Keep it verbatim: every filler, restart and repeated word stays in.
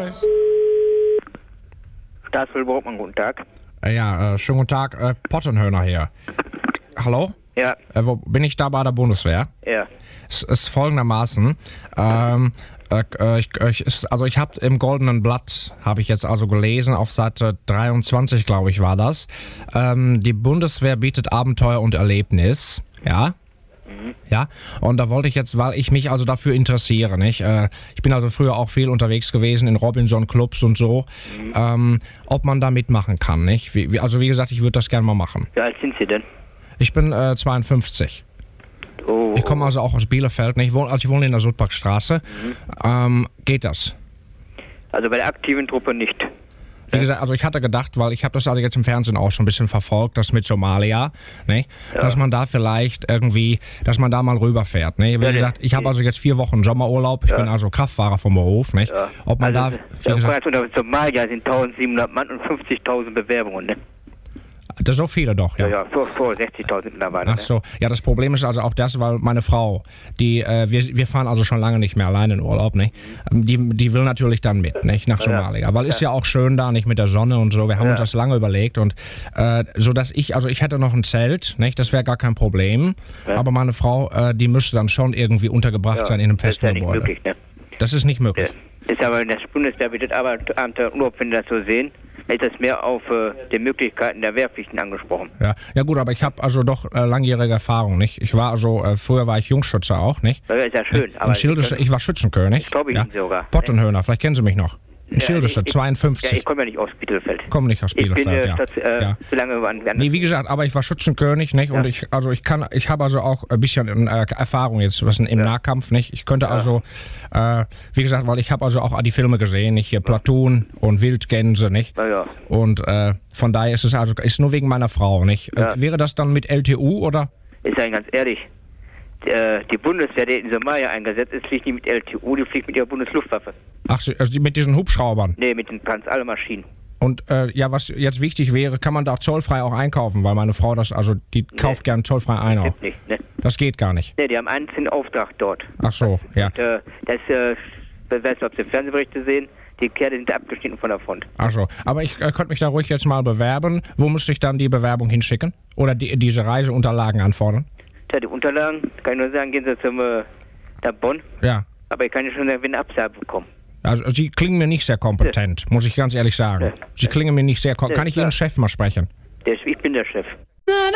Preis. Staatsfelder Borgmann, guten Tag. Äh, ja, äh, schönen guten Tag, äh, Pottenhöhner hier. Hallo? Ja. Äh, wo bin ich da bei der Bundeswehr? Ja. Es ist folgendermaßen, ähm, äh, ich, ich, ist, also ich habe im Goldenen Blatt, habe ich jetzt also gelesen, auf Seite dreiundzwanzig, glaube ich, war das, ähm, die Bundeswehr bietet Abenteuer und Erlebnis, ja? Mhm. Ja, und da wollte ich jetzt, weil ich mich also dafür interessiere, nicht? Äh, ich bin also früher auch viel unterwegs gewesen in Robinson-Clubs und so, mhm. ähm, ob man da mitmachen kann, nicht? Wie, wie, also wie gesagt, ich würde das gerne mal machen. Wie alt sind Sie denn? Ich bin äh, zweiundfünfzig. Oh, ich komme also auch aus Bielefeld, nicht? Ich wohne, also ich wohne in der Sudbachstraße. Mhm. Ähm, geht das? Also bei der aktiven Truppe nicht. Wie gesagt, also ich hatte gedacht, weil ich habe das also jetzt im Fernsehen auch schon ein bisschen verfolgt, das mit Somalia, ne? Ja. Dass man da vielleicht irgendwie, dass man da mal rüberfährt. Ne? Wie ja, gesagt, ich habe also jetzt vier Wochen Sommerurlaub, ich ja. bin also Kraftfahrer vom Beruf. Nicht? Ja. Ob man also, da... Wie gesagt, Somalia sind eintausendsiebenhundert Mann und fünfzigtausend Bewerbungen, ne? Das so viele doch, ja. Ja, ja, vor, vor sechzigtausend mittlerweile. Ach so, ja, das Problem ist also auch das, weil meine Frau, die, äh, wir, wir fahren also schon lange nicht mehr allein in Urlaub, nicht? Die, die will natürlich dann mit, nicht? Nach Somalia. Weil ist ja auch schön da, nicht mit der Sonne und so. Wir haben ja. uns das lange überlegt und äh, so dass ich, also ich hätte noch ein Zelt, nicht? Das wäre gar kein Problem. Ja. Aber meine Frau, äh, die müsste dann schon irgendwie untergebracht ja, sein in einem festen Gebäude. Das ist ja nicht möglich, ne? Das ist nicht möglich. Das ist aber in der Bundeswehr bietet Abenteuer Urlaub, wenn Sie das so sehen. Ist das mehr auf äh, die Möglichkeiten der Wehrpflichten angesprochen? Ja, ja gut, aber ich habe also doch äh, langjährige Erfahrung, nicht? Ich war also, äh, früher war ich Jungschütze auch, nicht? Ja, ist ja schön. Aber Schildische, ich war Schützenkönig. Das glaube ich ja. Ihnen sogar. Pottenhöner, vielleicht kennen Sie mich noch. In ja, Schildische, zweiundfünfzig. Ja, ich komme ja nicht aus Bielefeld. Ich komme nicht aus Bielefeld, ich bin, äh, ja. Stadt, äh, ja. So lange an, an nee, wie gesagt, aber ich war Schützenkönig, nicht? Ja. Und ich, also ich kann, ich habe also auch ein bisschen äh, Erfahrung jetzt was im ja. Nahkampf, nicht? Ich könnte ja. also, äh, wie gesagt, weil ich habe also auch die Filme gesehen, nicht? Hier Platoon und Wildgänse, nicht? Ja, ja. Und äh, von daher ist es also, ist nur wegen meiner Frau, nicht? Ja. Äh, wäre das dann mit L T U, oder? Ich sage ganz ehrlich, die Bundeswehr, die in Somalia eingesetzt ist, fliegt nicht mit L T U, die fliegt mit ihrer Bundesluftwaffe. Ach, also die mit diesen Hubschraubern? Nee, mit den ganz alle Maschinen. Und äh, ja, was jetzt wichtig wäre, kann man da zollfrei auch einkaufen, weil meine Frau das, also die nee. kauft gern zollfrei ein auch. Nicht, ne? Das geht gar nicht. Nee, die haben einen einzigen Auftrag dort. Ach so, ja. Und, äh, das, äh, ich weiß nicht, ob Sie Fernsehberichte sehen, die Kerle sind abgeschnitten von der Front. Ach so, aber ich äh, könnte mich da ruhig jetzt mal bewerben. Wo müsste ich dann die Bewerbung hinschicken? Oder die, diese Reiseunterlagen anfordern? Ja, die Unterlagen, kann ich nur sagen, gehen Sie zum äh, nach Bonn. Ja. Aber ich kann ja schon eine Absage bekommen. Also Sie klingen mir nicht sehr kompetent, ja. muss ich ganz ehrlich sagen. Ja. Sie klingen mir nicht sehr kompetent. Ja, kann ich klar. Ihren Chef mal sprechen? Der, ich bin der Chef.